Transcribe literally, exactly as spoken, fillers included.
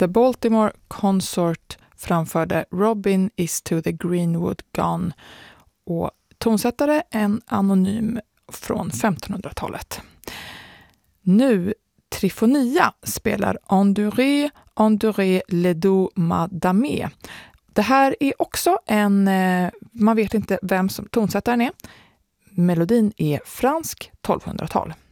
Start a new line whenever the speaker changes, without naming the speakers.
The Baltimore Consort framförde Robin is to the Greenwood Gone och tonsättare en anonym från femtonhundratalet. Nu Trifonia spelar Enduré, Enduré le doux madame. Det här är också en, man vet inte vem som tonsättaren är. Melodin är fransk tolvhundratal.